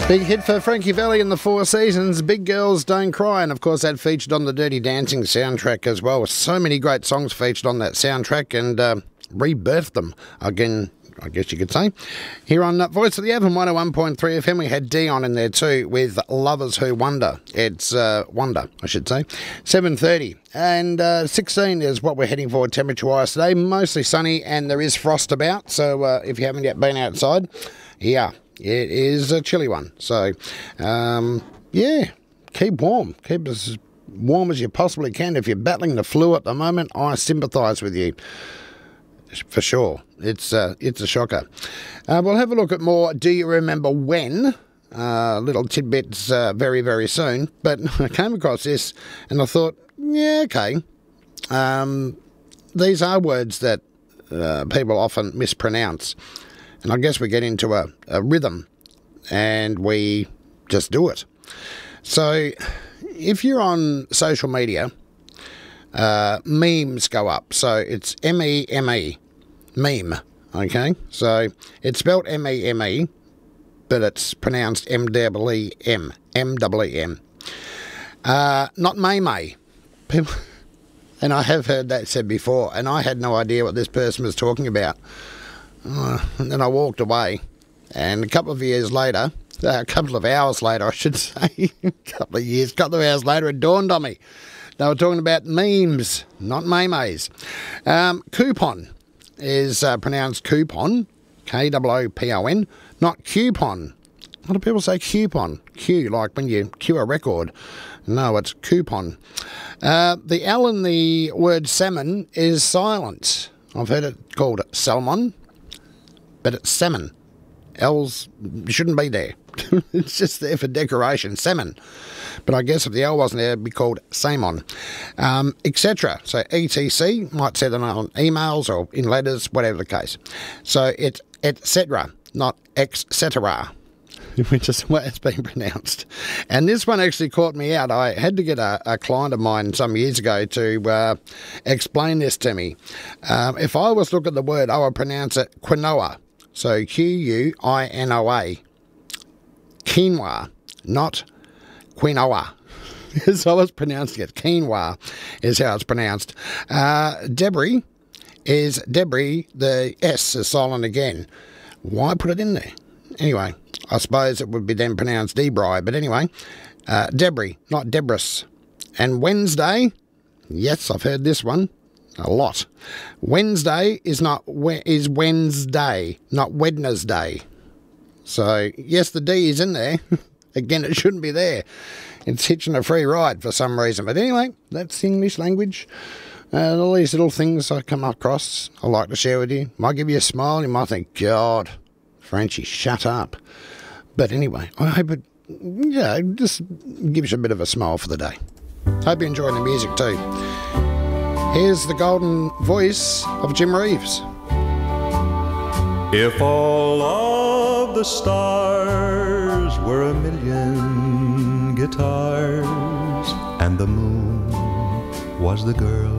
Big hit for Frankie Valli and the Four Seasons, Big Girls Don't Cry, and of course that featured on the Dirty Dancing soundtrack as well. So many great songs featured on that soundtrack and rebirthed them again, I guess you could say. Here on Voice of the Avon 101.3 FM, we had Dion in there too with Lovers Who Wonder. It's Wonder, I should say. 7:30 and 16 is what we're heading for temperature-wise today. Mostly sunny and there is frost about, so if you haven't yet been outside, yeah. It is a chilly one. So, yeah, keep warm. Keep as warm as you possibly can. If you're battling the flu at the moment, I sympathise with you. For sure. It's a shocker. We'll have a look at more Do You Remember When? Little tidbits very, very soon. But I came across this and I thought, yeah, okay. These are words that people often mispronounce. And I guess we get into a rhythm and we just do it. So if you're on social media, memes go up. So it's M-E-M-E, meme, okay? So it's spelled M-E-M-E, but it's pronounced M-E-E-M, M-E-E-M. Not May-May. People, and I have heard that said before, and I had no idea what this person was talking about. And then I walked away, and a couple of hours later, I should say, a couple of hours later, it dawned on me. They were talking about memes, not maymays. Coupon is pronounced coupon, K-O-O-P-O-N, not coupon. A lot of people say coupon, Q, like when you cue a record. No, it's coupon. The L in the word salmon is silent. I've heard it called salmon. But it's salmon. L's shouldn't be there. It's just there for decoration. Salmon. But I guess if the L wasn't there, it'd be called Samon. Etc. So ETC, might say them on emails or in letters, whatever the case. So it's etc., not etc., which is the way it's been pronounced. And this one actually caught me out. I had to get a client of mine some years ago to explain this to me. If I was to look at the word, I would pronounce it quinoa. So Q-U-I-N-O-A. Quinoa, not quinoa. So I was pronouncing it. Quinoa is how it's pronounced. Debris is Debris. The S is silent again. Why put it in there? Anyway, I suppose it would be then pronounced debris. But anyway, debris, not debris. And Wednesday, yes, I've heard this one a lot. Wednesday is Wednesday, not Wednesday. So, yes, the D is in there. Again, it shouldn't be there. It's hitching a free ride for some reason. But anyway, that's English language. All these little things I come across, I like to share with you. Might give you a smile. You might think, God, Frenchie, shut up. But anyway, I hope it just gives you a bit of a smile for the day. Hope you're enjoying the music too. Here's the golden voice of Jim Reeves. If all of the stars were a million guitars and the moon was the girl